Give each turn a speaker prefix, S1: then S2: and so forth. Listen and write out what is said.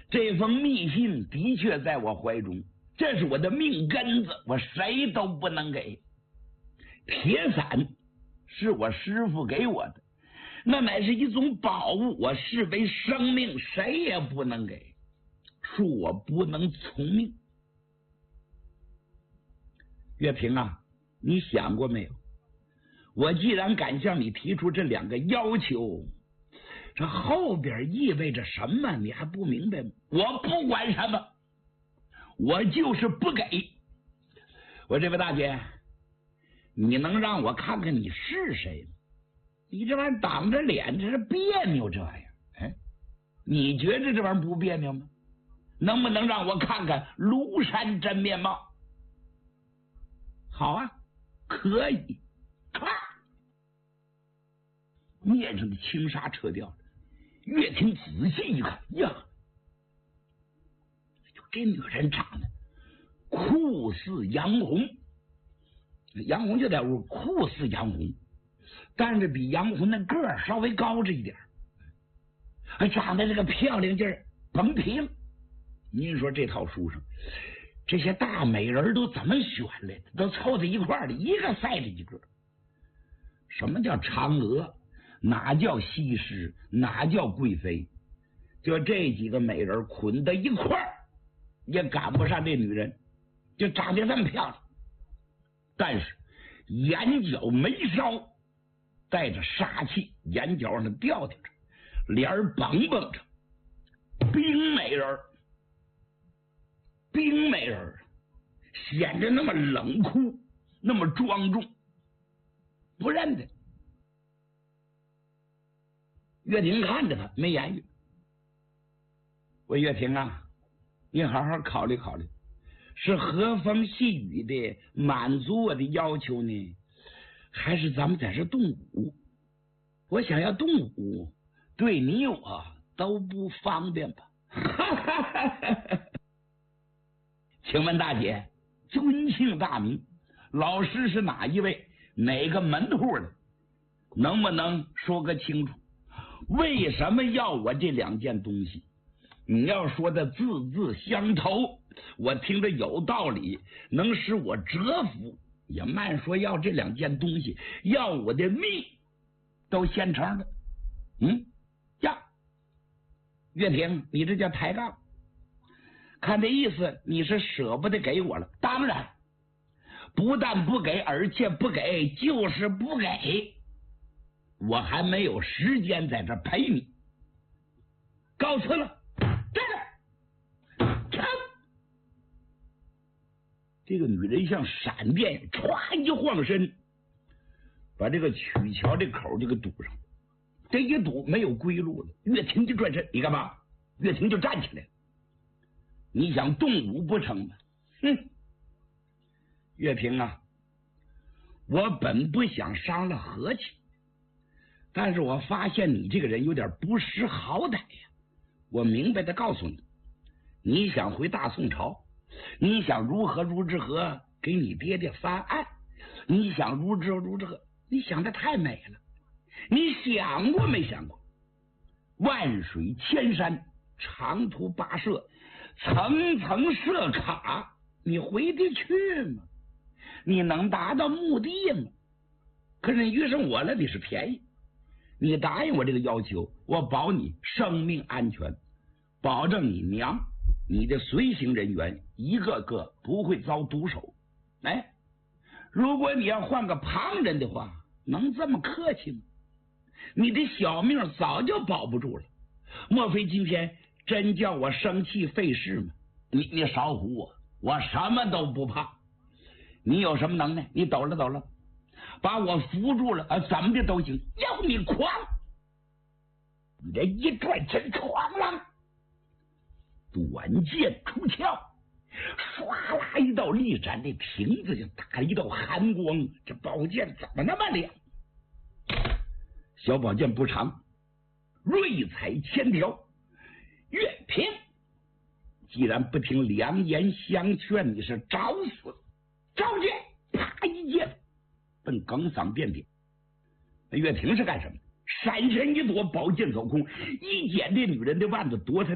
S1: 这封密信的确在我怀中，这是我的命根子，我谁都不能给。铁伞是我师父给我的，那乃是一种宝物，我视为生命，谁也不能给，恕我不能从命。岳平啊，你想过没有？我既然敢向你提出这2个要求，这后边意味着什么？你还不明白吗？我不管什么，我就是不给。我这位大姐，你能让我看看你是谁吗？你这玩意儿挡着脸，这是别扭这玩意儿。哎，你觉得这玩意儿不别扭吗？能不能让我看看庐山真面貌？好啊，可以。咔，面上的轻纱撤掉了。岳挺仔细一看，呀，就这女人长得酷似杨红，杨红就在屋酷似杨红，但是比杨红那个儿稍微高着一点，长得这个漂亮劲儿甭提了。您说这套书上这些大美人都怎么选来的？都凑在一块儿的，一个赛着一个。什么叫嫦娥？哪叫西施？哪叫贵妃？就这几个美人捆在一块儿，也赶不上这女人，就长得这么漂亮。但是眼角眉梢带着杀气，眼角上吊着，脸儿绷绷着，冰美人，冰美人显得那么冷酷，那么庄重，不认得。岳挺看着他没言语。我岳挺啊，你好好考虑考虑，是和风细雨的满足我的要求呢，还是咱们在这动武？我想要动武，对你我都不方便吧？请问大姐，尊姓大名？老师是哪一位？哪个门户的？能不能说个清楚？为什么要我这2件东西？你要说的字字相投，我听着有道理，能使我折服。也慢说要这2件东西，要我的命都现成的。呀，岳挺，你这叫抬杠。看这意思，你是舍不得给我了。当然，不但不给，而且不给就是不给。我还没有时间在这陪你，告辞了。这这个女人像闪电，歘一晃身，把这个曲桥这口就给堵上，这一堵没有归路了。岳挺就转身，你干嘛？岳挺就站起来了。你想动武不成吗？岳平啊，我本不想伤了和气，但是我发现你这个人有点不识好歹呀。我明白的告诉你，你想回大宋朝，你想如何给你爹爹翻案，你想如何，你想的太美了。你想过没想过，万水千山，长途跋涉，层层设卡，你回得去吗？你能达到目的吗？可是于上我那里是便宜，你答应我这个要求，我保你生命安全，保证你娘你的随行人员一个个不会遭毒手。哎，如果你要换个旁人的话，能这么客气吗？你的小命早就保不住了，莫非今天真叫我生气费事吗？你少唬我，我什么都不怕。你有什么能耐？你抖了，把我扶住了怎么的都行。要你狂，你这一转身哐啷，短剑出鞘，唰啦一道利斩，这瓶子就打一道寒光。这宝剑怎么那么亮？小宝剑不长，锐采千条。岳平，既然不听良言相劝，你是找死！招剑，啪一剑奔耿嗓便顶。岳平是干什么？闪身一躲，宝剑走空，一剪这女人的腕子，夺她